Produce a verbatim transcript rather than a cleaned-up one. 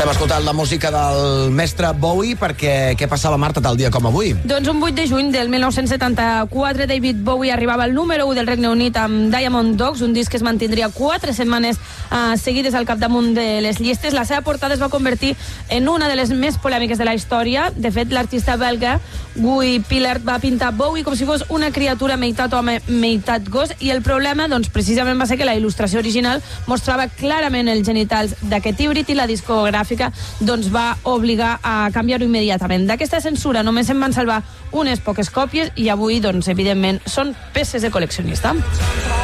Hem escoltat la música del mestre Bowie perquè què passava, Marta, tal dia com avui? Doncs un vuit de juny del mil nou-cents setanta-quatre David Bowie arribava al número u del Regne Unit amb Diamond Dogs, un disc que es mantindria quatre setmanes uh, seguides al capdamunt de les llistes. La seva portada es va convertir en una de les més polèmiques de la història. De fet, l'artista belga Guy Pillard va pintar Bowie com si fos una criatura meitat home, meitat gos, i el problema, doncs, precisament va ser que la il·lustració original mostrava clarament els genitals d'aquest híbrid i la discogràfica doncs va obligar a canviar-ho immediatament. D'aquesta censura només se'n van salvar unes poques còpies i avui, doncs, evidentment, són peces de col·leccionista.